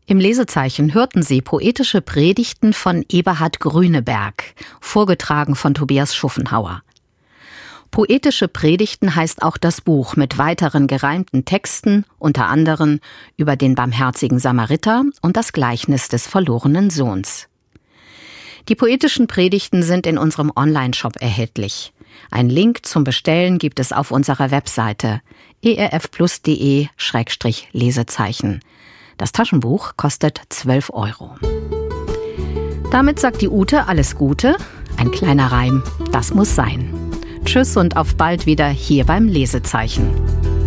Im Lesezeichen hörten Sie poetische Predigten von Eberhard Grüneberg, vorgetragen von Tobias Schuffenhauer. Poetische Predigten heißt auch das Buch mit weiteren gereimten Texten, unter anderem über den barmherzigen Samariter und das Gleichnis des verlorenen Sohns. Die poetischen Predigten sind in unserem Online-Shop erhältlich. Ein Link zum Bestellen gibt es auf unserer Webseite erfplus.de/Lesezeichen. Das Taschenbuch kostet 12 €. Damit sagt die Ute alles Gute. Ein kleiner Reim, das muss sein. Tschüss und auf bald wieder hier beim Lesezeichen.